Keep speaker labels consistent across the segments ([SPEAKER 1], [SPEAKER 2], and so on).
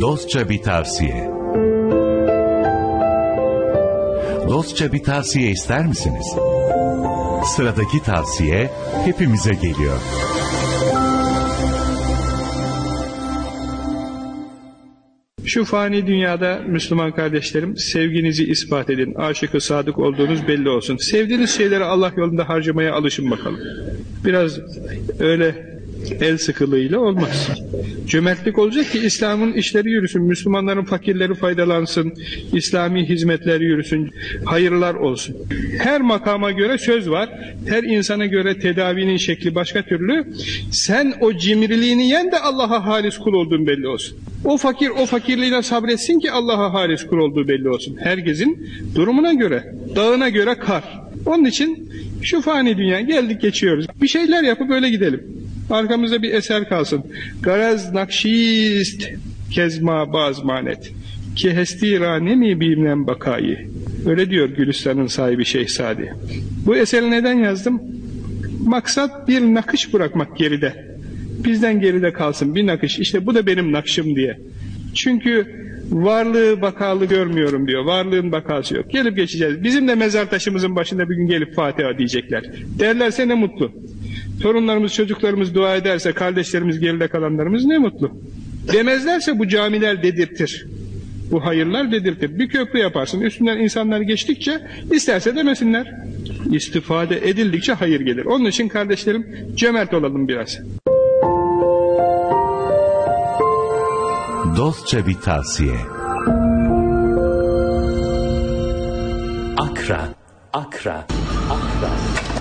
[SPEAKER 1] Dostça bir tavsiye. Dostça bir tavsiye ister misiniz? Sıradaki tavsiye hepimize geliyor.
[SPEAKER 2] Şu fani dünyada Müslüman kardeşlerim, sevginizi ispat edin. Aşık-ı sadık olduğunuz belli olsun. Sevdiğiniz şeyleri Allah yolunda harcamaya alışın bakalım. Biraz öyle el sıkılığıyla olmaz. Cömertlik olacak ki İslam'ın işleri yürüsün, Müslümanların fakirleri faydalansın, İslami hizmetler yürüsün, hayırlar olsun. Her makama göre söz var, her insana göre tedavinin şekli başka türlü. Sen o cimriliğini yen de Allah'a halis kul olduğun belli olsun. O fakir o fakirliğine sabretsin ki Allah'a halis kul olduğu belli olsun. Herkesin durumuna göre, dağına göre kar. Onun için şu fani dünya geldik geçiyoruz. Bir şeyler yapıp öyle gidelim. Arkamızda bir eser kalsın. Garaz nakşist kezma bazmanet ki hestira nemi bilmem bakayı. Öyle diyor Gülistan'ın sahibi Şehzade. Bu eseri neden yazdım? Maksat bir nakış bırakmak geride. Bizden geride kalsın bir nakış. İşte bu da benim nakşım diye. Çünkü varlığı bakalı görmüyorum diyor. Varlığın bakası yok. Gelip geçeceğiz. Bizim de mezar taşımızın başında bir gün gelip Fatiha diyecekler. Derlerse ne mutlu. Torunlarımız, çocuklarımız dua ederse, kardeşlerimiz, geride kalanlarımız ne mutlu. Demezlerse bu camiler dedirtir. Bu hayırlar dedirtir. Bir köprü yaparsın. Üstünden insanlar geçtikçe isterse demesinler. İstifade edildikçe hayır gelir. Onun için kardeşlerim cömert olalım biraz.
[SPEAKER 1] Dostça bir tavsiye.
[SPEAKER 3] Akra, akra, akra.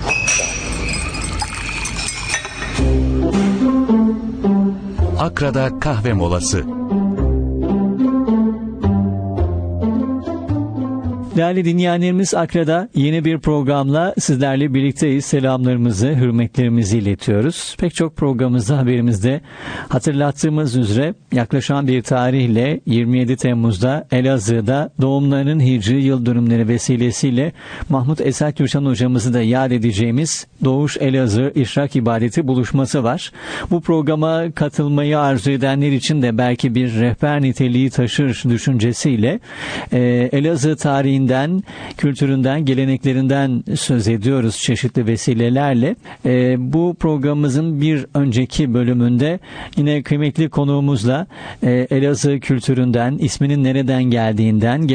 [SPEAKER 1] Akra'da kahve molası.
[SPEAKER 4] Değerli dinleyenlerimiz, Akra'da yeni bir programla sizlerle birlikteyiz. Selamlarımızı, hürmetlerimizi iletiyoruz. Pek çok programımızda, haberimizde hatırlattığımız üzere yaklaşan bir tarihle 27 Temmuz'da Elazığ'da doğumlarının hicri yıl dönümleri vesilesiyle Mahmut Esat Gürşan hocamızı da yad edeceğimiz Doğuş Elazığ İşrak İbadeti buluşması var. Bu programa katılmayı arzu edenler için de belki bir rehber niteliği taşır düşüncesiyle Elazığ tarihinden, kültüründen, geleneklerinden söz ediyoruz çeşitli vesilelerle. Bu programımızın bir önceki bölümünde yine kıymetli konuğumuzla Elazığ kültüründen, isminin nereden geldiğinden,